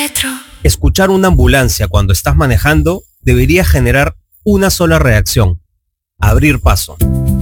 Escuchar una ambulancia cuando estás manejando debería generar una sola reacción: abrir paso.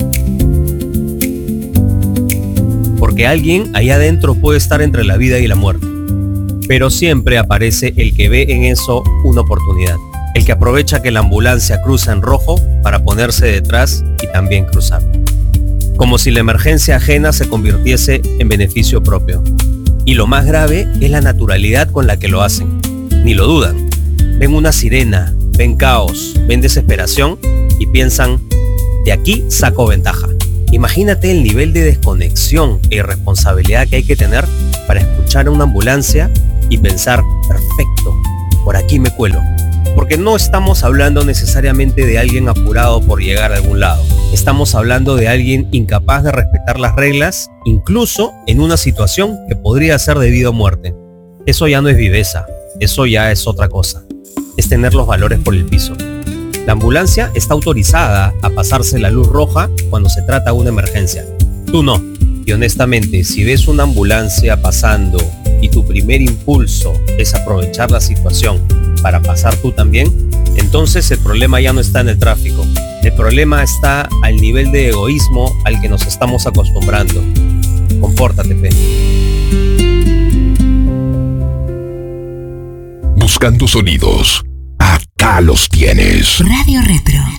Porque alguien allá adentro puede estar entre la vida y la muerte. Pero siempre aparece el que ve en eso una oportunidad. El que aprovecha que la ambulancia cruza en rojo para ponerse detrás y también cruzar. Como si la emergencia ajena se convirtiese en beneficio propio. Y lo más grave es la naturalidad con la que lo hacen. Ni lo dudan. Ven una sirena, ven caos, ven desesperación y piensan: de aquí saco ventaja. Imagínate el nivel de desconexión e irresponsabilidad que hay que tener para escuchar a una ambulancia y pensar: perfecto, por aquí me cuelo. Porque no estamos hablando necesariamente de alguien apurado por llegar a algún lado. Estamos hablando de alguien incapaz de respetar las reglas, incluso en una situación que podría ser de vida o muerte. Eso ya no es viveza, eso ya es otra cosa. Es tener los valores por el piso. La ambulancia está autorizada a pasarse la luz roja cuando se trata de una emergencia. Tú no. Y honestamente, si ves una ambulancia pasando y tu primer impulso es aprovechar la situación para pasar tú también, entonces el problema ya no está en el tráfico. El problema está al nivel de egoísmo al que nos estamos acostumbrando. Compórtate, pe. Buscando sonidos. Acá los tienes. Radio Retro.